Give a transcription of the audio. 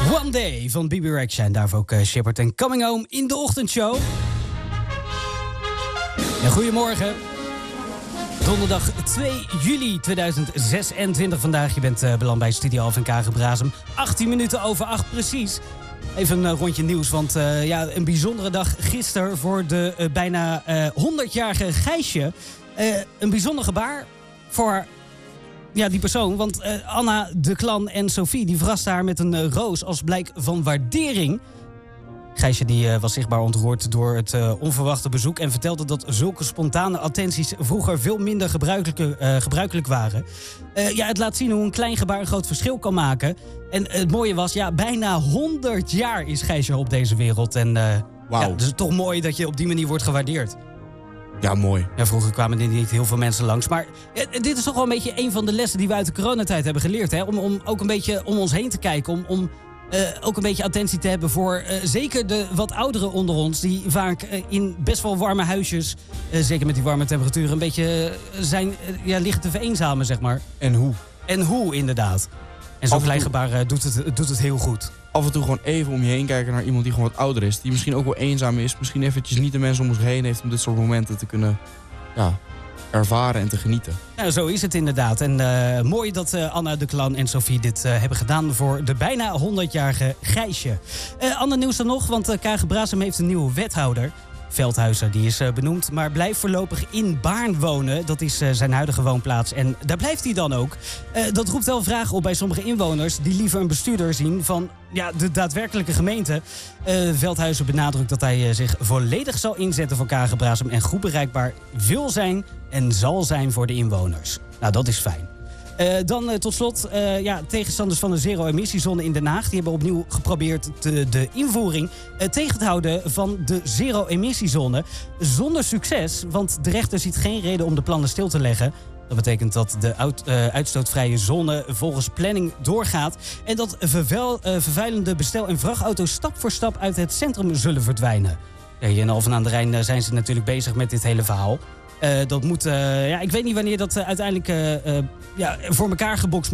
One Day van Bibi Rexha en daarvoor ook Shepard en Coming Home in de ochtendshow. En goedemorgen. Donderdag 2 juli 2026 vandaag. Je bent beland bij Studio Alphen K Brasem. 18 minuten over 8 precies. Even een rondje nieuws, want een bijzondere dag gisteren voor de bijna 100-jarige Gijsje. Een bijzonder gebaar voor die persoon, want Anna de Clan en Sophie die verrasten haar met een roos als blijk van waardering. Gijsje die was zichtbaar ontroerd door het onverwachte bezoek en vertelde dat zulke spontane attenties vroeger veel minder gebruikelijk waren. Het laat zien hoe een klein gebaar een groot verschil kan maken. En het mooie was, bijna 100 jaar is Gijsje op deze wereld. En het is toch mooi dat je op die manier wordt gewaardeerd. Ja, mooi. Ja, vroeger kwamen er niet heel veel mensen langs. Maar dit is toch wel een beetje een van de lessen die we uit de coronatijd hebben geleerd. Hè? Om ook een beetje om ons heen te kijken. Om ook een beetje attentie te hebben voor zeker de wat ouderen onder ons. Die vaak in best wel warme huisjes, zeker met die warme temperaturen, een beetje liggen te vereenzamen, zeg maar. En hoe, inderdaad. En zo'n klein gebaar doet het heel goed. Af en toe gewoon even om je heen kijken naar iemand die gewoon wat ouder is. Die misschien ook wel eenzaam is. Misschien eventjes niet de mensen om zich heen heeft om dit soort momenten te kunnen ervaren en te genieten. Nou, zo is het inderdaad. En mooi dat Anna de Clan en Sophie dit hebben gedaan voor de bijna 100-jarige Gijsje. Ander nieuws dan nog, want K Brasem heeft een nieuwe wethouder. Veldhuizen, die is benoemd, maar blijft voorlopig in Baarn wonen. Dat is zijn huidige woonplaats en daar blijft hij dan ook. Dat roept wel vragen op bij sommige inwoners die liever een bestuurder zien van de daadwerkelijke gemeente. Veldhuizen benadrukt dat hij zich volledig zal inzetten voor K Brasem en goed bereikbaar wil zijn en zal zijn voor de inwoners. Nou, dat is fijn. Dan tot slot, tegenstanders van de zero-emissiezone in Den Haag, die hebben opnieuw geprobeerd de invoering tegen te houden van de zero-emissiezone. Zonder succes, want de rechter ziet geen reden om de plannen stil te leggen. Dat betekent dat de uitstootvrije zone volgens planning doorgaat en dat vervuilende bestel- en vrachtauto's stap voor stap uit het centrum zullen verdwijnen. Hier in Alphen aan de Rijn zijn ze natuurlijk bezig met dit hele verhaal. Dat moet, ik weet niet wanneer dat uiteindelijk voor elkaar gebokst moet